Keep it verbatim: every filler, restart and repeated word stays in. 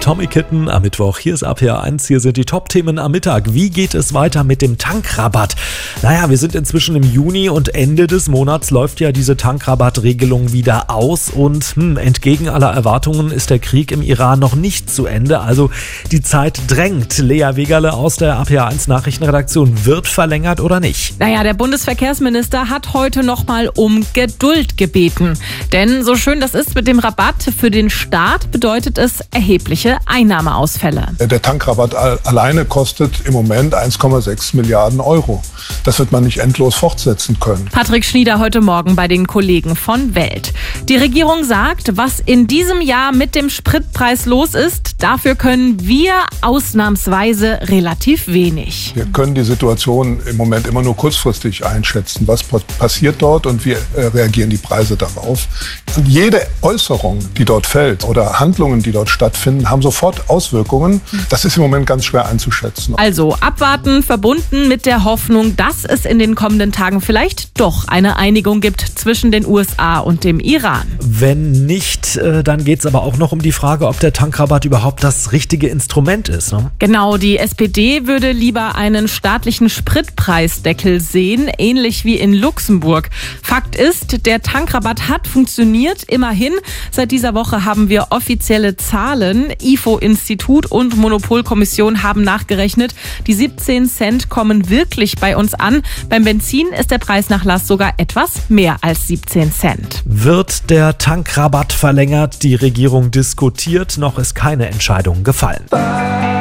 Tommy Kitten am Mittwoch. Hier ist A P R eins, hier sind die Top-Themen am Mittag. Wie geht es weiter mit dem Tankrabatt? Naja, wir sind inzwischen im Juni und Ende des Monats läuft ja diese Tankrabattregelung wieder aus und hm, entgegen aller Erwartungen ist der Krieg im Iran noch nicht zu Ende. Also die Zeit drängt. Lea Wegerle aus der A P R eins Nachrichtenredaktion, wird verlängert oder nicht? Naja, der Bundesverkehrsminister hat heute nochmal um Geduld gebeten. Denn so schön das ist mit dem Rabatt, für den Staat bedeutet es erhebliche Einnahmeausfälle. Der Tankrabatt alleine kostet im Moment eins Komma sechs Milliarden Euro. Das wird man nicht endlos fortsetzen können. Patrick Schnieder heute Morgen bei den Kollegen von Welt. Die Regierung sagt, was in diesem Jahr mit dem Spritpreis los ist, dafür können wir ausnahmsweise relativ wenig. Wir können die Situation im Moment immer nur kurzfristig einschätzen. Was passiert dort und wie reagieren die Preise darauf? Und jede Äußerung, die dort fällt oder Handlungen, die dort stattfinden, haben sofort Auswirkungen. Das ist im Moment ganz schwer einzuschätzen. Also abwarten, verbunden mit der Hoffnung, dass es in den kommenden Tagen vielleicht doch eine Einigung gibt zwischen den U S A und dem Iran. Wenn nicht, dann geht es aber auch noch um die Frage, ob der Tankrabatt überhaupt das richtige Instrument ist. Ne? Genau, die S P D würde lieber einen staatlichen Spritpreisdeckel sehen, ähnlich wie in Luxemburg. Fakt ist, der Tankrabatt hat funktioniert, immerhin. Seit dieser Woche haben wir offizielle Zahlen. I F O-Institut und Monopolkommission haben nachgerechnet. Die siebzehn Cent kommen wirklich bei uns an. Beim Benzin ist der Preisnachlass sogar etwas mehr als siebzehn Cent. Wird der Tankrabatt verlängert? Die Regierung diskutiert, noch ist keine Entscheidung gefallen.